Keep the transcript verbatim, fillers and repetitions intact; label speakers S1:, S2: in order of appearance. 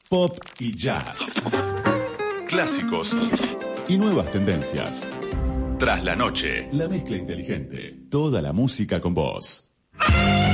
S1: pop y jazz.
S2: Clásicos
S1: y nuevas tendencias.
S2: Tras la noche.
S1: La mezcla inteligente. Toda la música con vos.